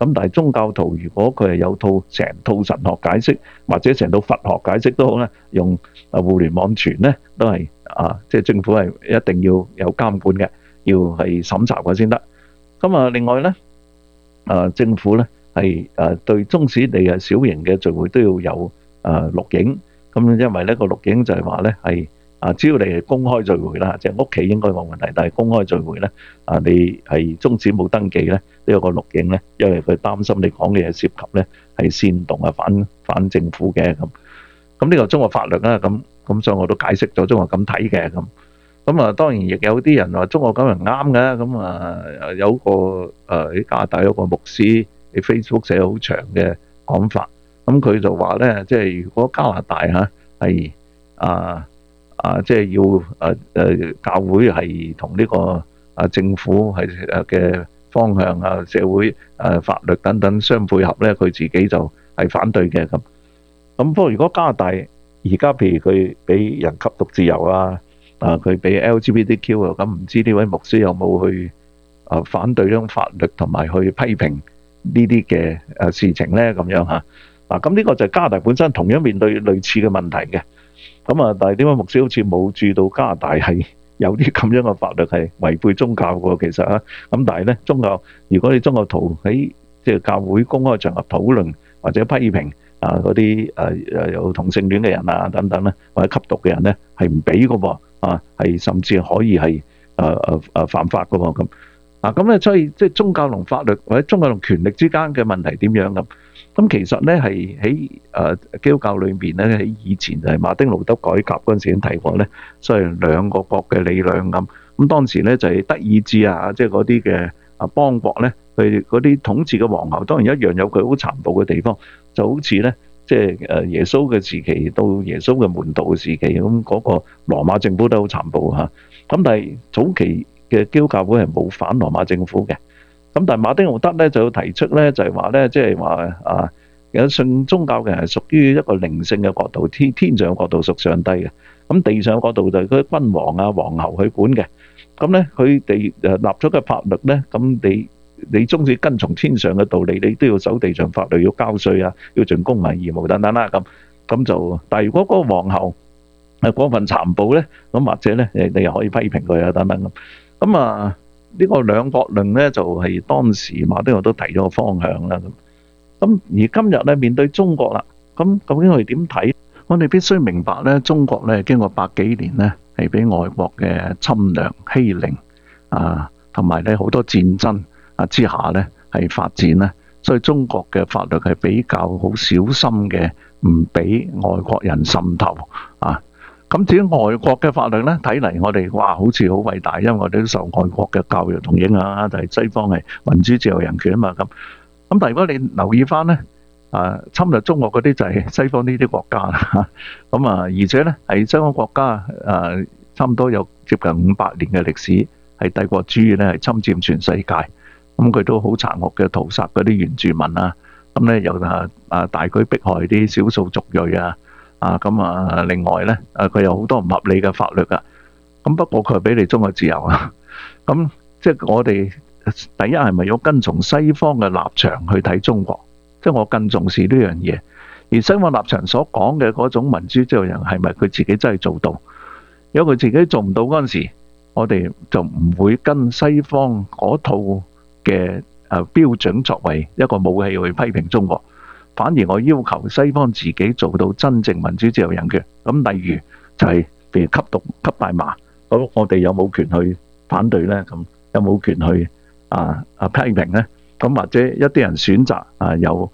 咁但係宗教徒如果佢係有成套神學解釋，或者成套佛學解釋都好咧，用互聯網傳咧，都係即係政府係一定要有監管嘅，要係審查過先得。咁另外咧，政府咧係對縱使你係小型嘅聚會都要有錄影。咁因為呢個錄影就係話咧係只要你係公開聚會啦，即係屋企應該冇問題，但係公開聚會咧你係宗旨冇登記咧，都有個錄影咧，因為佢擔心你講嘅嘢涉及咧係煽動反政府嘅咁。咁呢個中國法律啦，咁所以我都解釋咗中國咁睇嘅咁。咁當然亦有啲人話中國咁係唔啱嘅，咁有個喺加拿大有個牧師喺 Facebook 寫好長嘅講法，咁佢就話咧，即係如果加拿大係即係要教會係同呢個政府係嘅方向社會法律等等相配合咧，佢自己就係反對嘅咁。不過如果加拿大而家譬如佢俾人吸毒自由佢俾 LGBTQ 咁唔知呢位牧師有冇去反對呢種法律同埋去批評呢啲嘅事情咧咁樣嚇。咁呢個就係加拿大本身同樣面對類似嘅問題嘅。但係點解牧師好似冇注意到加拿大係有啲咁樣嘅法律係違背宗教喎？其實咁但係咧如果你宗教徒喺即係教會公開場合討論或者批評嗰啲有同性戀嘅人等等咧，或者吸毒嘅人咧，係唔俾嘅噃係甚至可以係犯法嘅喎咁。咁咧，所以即係宗教同法律或者宗教同權力之間嘅問題點樣咁？咁其實咧係喺基督教裏面咧，喺以前就係馬丁路德改革嗰陣時已經提過咧，所謂兩個國嘅理論咁。咁當時咧就係德意志即係嗰啲嘅邦國咧，佢嗰啲統治嘅皇后當然一樣有佢好殘暴嘅地方，就好似咧即係耶穌嘅時期到耶穌嘅門徒嘅時期咁，嗰個羅馬政府都好殘暴嚇。咁但係早期嘅基督教會係冇反羅馬政府嘅。咁但係馬丁路德咧就提出咧就係話咧，即係話有信宗教嘅人係屬於一個靈性嘅角度，天上嘅角度屬上帝嘅。咁地上嘅角度就係嗰啲君王皇后去管嘅。咁咧佢哋立咗嘅法律咧，咁你縱使跟從天上嘅道理，你都要守地上法律，要交稅要盡公民義務等等啦。咁就，但係如果嗰個皇后過分殘暴咧，咁或者咧你又可以批評佢等等咁。咁呢個兩國論咧就係當時馬丁路德都提咗個方向啦。咁而今日咧面對中國啦，咁究竟我哋點睇？我哋必須明白咧，中國咧經過百幾年咧係俾外國嘅侵略欺凌同埋咧好多戰爭之下咧係發展咧，所以中國嘅法律係比較好小心嘅，唔俾外國人滲透咁至於外國嘅法律咧，睇嚟我哋好似好偉大，因為我哋都受外國嘅教育同影響就係西方係民主自由人權嘛咁。但係如果你留意翻咧，侵略中國嗰啲就係西方呢啲國家啦。而且咧係西方國家差唔多有接近500年嘅歷史，係帝國主義咧係侵佔全世界。佢都好殘酷嘅屠殺嗰啲原住民咁咧又大舉迫害啲少數族裔另外咧佢有好多唔合理嘅法律不過佢係俾你中國自由即係我哋第一係咪要跟從西方嘅立場去睇中國？即係我更重視呢樣嘢。而西方立場所講嘅嗰種民主自由人係咪佢自己真係做到？如果佢自己做唔到嗰陣時，我哋就唔會跟西方嗰套嘅標準作為一個武器去批評中國。反而我要求西方自己做到真正民主自由人權。例如就係譬如吸毒吸大麻，咁我哋有冇權去反對呢？咁有冇權去批評呢？咁或者一啲人選擇有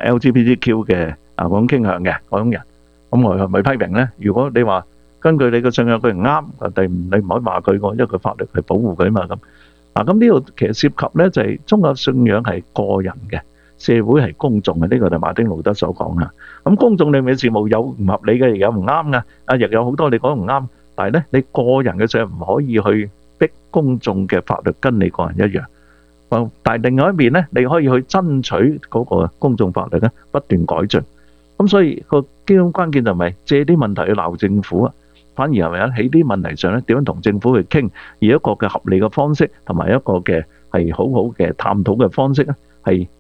LGBTQ 嘅嗰種傾向嘅嗰種人，咁我係咪批評呢？如果你話根據你嘅信仰佢唔啱，你唔可以話佢，因為佢法律係保護佢嘛咁。咁呢度其實涉及呢就係宗教信仰係個人嘅。社會係公眾嘅，呢個就馬丁路德所講啦。咁公眾裏面嘅事務有唔合理嘅，亦有唔啱嘅。亦有好多你講唔啱，但係咧，你個人嘅事唔可以去逼公眾嘅法律跟你個人一樣。但係另外一面咧，你可以去爭取嗰個公眾法律咧不斷改進。咁所以個基本關鍵就唔係借啲問題去鬧政府反而係咪喺啲問題上咧點樣同政府去傾，而一個嘅合理嘅方式同埋一個嘅係好好嘅探討嘅方式咧係。